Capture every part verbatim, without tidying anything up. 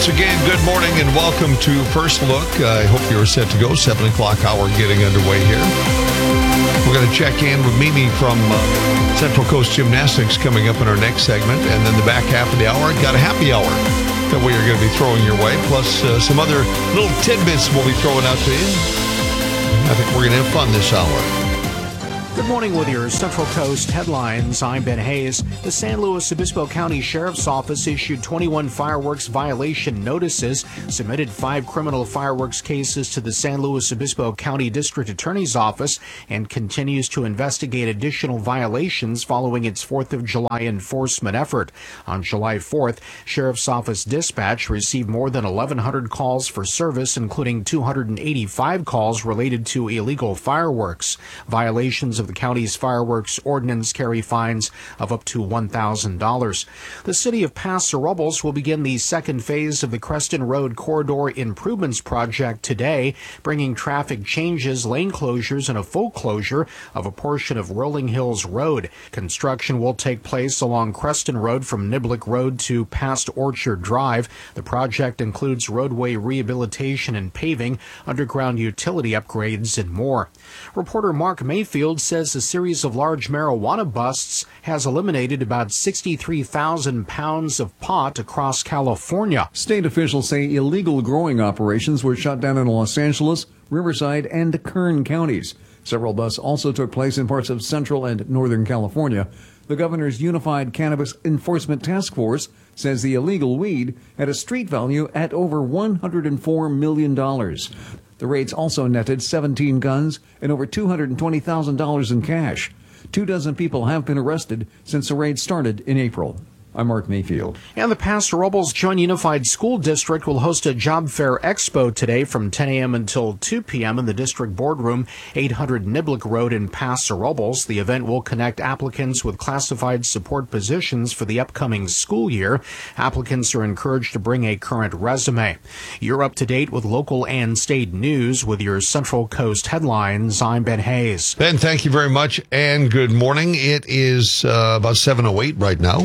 Once again, good morning and welcome to First Look. I hope you're set to go. seven o'clock hour getting underway here. We're going to check in with Mimi from uh, Central Coast Gymnastics coming up in our next segment. And then the back half of the hour, got a happy hour that we are going to be throwing your way. Plus uh, some other little tidbits we'll be throwing out to you. I think we're going to have fun this hour. Good morning with your Central Coast headlines. I'm Ben Hayes. The San Luis Obispo County Sheriff's Office issued twenty-one fireworks violation notices, submitted five criminal fireworks cases to the San Luis Obispo County District Attorney's Office, and continues to investigate additional violations following its fourth of July enforcement effort. On July fourth, Sheriff's Office dispatch received more than eleven hundred calls for service, including two hundred eighty-five calls related to illegal fireworks. Violations of the county's fireworks ordinance carry fines of up to one thousand dollars. The city of Paso Robles will begin the second phase of the Creston Road Corridor Improvements Project today, bringing traffic changes, lane closures, and a full closure of a portion of Rolling Hills Road. Construction will take place along Creston Road from Niblick Road to past Orchard Drive. The project includes roadway rehabilitation and paving, underground utility upgrades, and more. Reporter Mark Mayfield says a series of large marijuana busts has eliminated about sixty-three thousand pounds of pot across California. State officials say illegal growing operations were shut down in Los Angeles, Riverside, and Kern counties. Several busts also took place in parts of Central and Northern California. The governor's Unified Cannabis Enforcement Task Force says the illegal weed had a street value at over one hundred four million dollars. The raids also netted seventeen guns and over two hundred twenty thousand dollars in cash. Two dozen people have been arrested since the raid started in April. I'm Mark Mayfield. And the Paso Robles Joint Unified School District will host a job fair expo today from ten a.m. until two p.m. in the district boardroom, eight hundred Niblick Road in Paso Robles. The event will connect applicants with classified support positions for the upcoming school year. Applicants are encouraged to bring a current resume. You're up to date with local and state news with your Central Coast headlines. I'm Ben Hayes. Ben, thank you very much, and good morning. It is uh, about seven oh eight right now.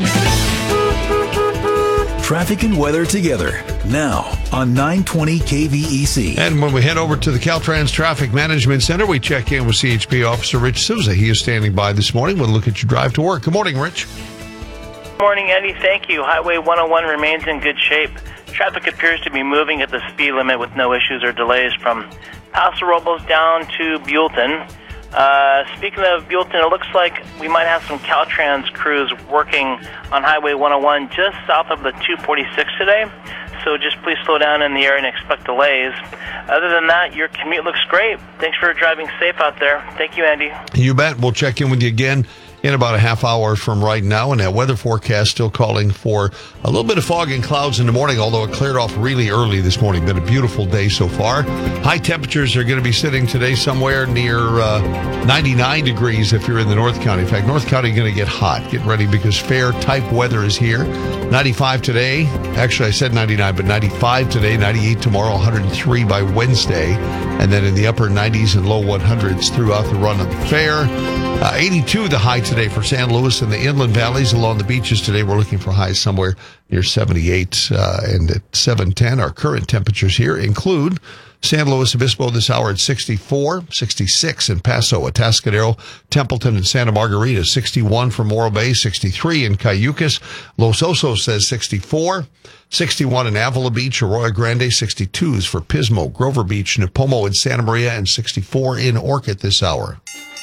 Traffic and weather together now on nine twenty K V E C. And when we head over to the Caltrans Traffic Management Center, we check in with C H P Officer Rich Souza. He is standing by this morning. We'll look at your drive to work. Good morning, Rich. Good morning, Andy. Thank you. Highway one oh one remains in good shape. Traffic appears to be moving at the speed limit with no issues or delays from Paso Robles down to Buellton. Uh, speaking of Buellton, it looks like we might have some Caltrans crews working on Highway one oh one just south of the two forty-six today. So just please slow down in the area and expect delays. Other than that, your commute looks great. Thanks for driving safe out there. Thank you, Andy. You bet. We'll check in with you again in about a half hour from right now, and that weather forecast still calling for a little bit of fog and clouds in the morning, although it cleared off really early this morning. Been a beautiful day so far. High temperatures are going to be sitting today somewhere near uh, ninety-nine degrees if you're in the North County. In fact, North County going to get hot. Get ready because fair type weather is here. ninety-five today. Actually, I said ninety-nine, but ninety-five today, ninety-eight tomorrow, one hundred three by Wednesday, and then in the upper nineties and low one hundreds throughout the run of the fair. Uh, eighty-two the high today for San Luis and the inland valleys. Along the beaches today, we're looking for highs somewhere near seventy-eight. Uh, and at seven ten, our current temperatures here include San Luis Obispo this hour at sixty-four, sixty-six in Paso, Atascadero, Templeton, and Santa Margarita, sixty-one for Morro Bay, sixty-three in Cayucas. Los Osos says sixty-four, sixty-one in Avila Beach, Arroyo Grande, sixty-twos for Pismo, Grover Beach, Nipomo, and Santa Maria, and sixty-four in Orchid this hour.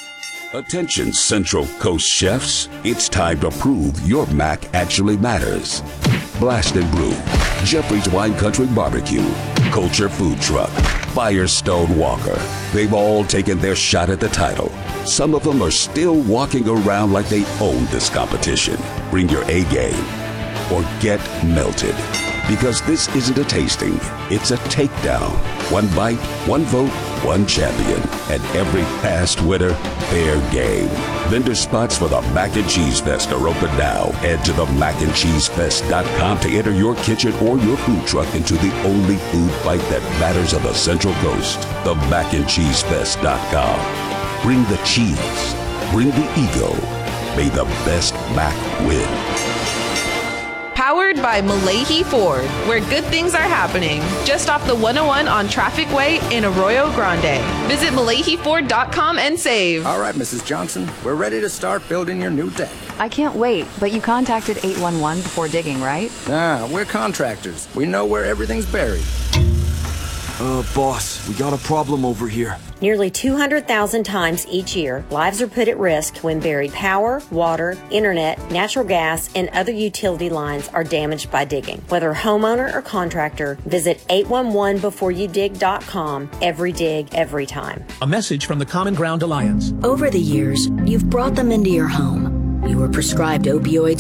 Attention Central Coast chefs, it's time to prove your mac actually matters. Blast and Brew, Jeffrey's Wine Country Barbecue, Culture Food Truck, Firestone Walker. They've all taken their shot at the title. Some of them are still walking around like they own this competition. Bring your A game or get melted. Because this isn't a tasting, it's a takedown. One bite, one vote, one champion. And every past winner, fair game. Vendor spots for the Mac and Cheese Fest are open now. Head to the mac and cheese fest dot com to enter your kitchen or your food truck into the only food fight that matters on the Central Coast. the mac and cheese fest dot com. Bring the cheese. Bring the ego. May the best Mac win. Powered by Malahi Ford, where good things are happening. Just off the one oh one on Traffic Way in Arroyo Grande. Visit Malahi Ford dot com and save. All right, Missus Johnson, we're ready to start building your new deck. I can't wait, but you contacted eight one one before digging, right? Nah, we're contractors. We know where everything's buried. Uh, boss, we got a problem over here. Nearly two hundred thousand times each year, lives are put at risk when buried power, water, internet, natural gas, and other utility lines are damaged by digging. Whether homeowner or contractor, visit eight one one before you dig dot com. Every dig, every time. A message from the Common Ground Alliance. Over the years, you've brought them into your home. You were prescribed opioids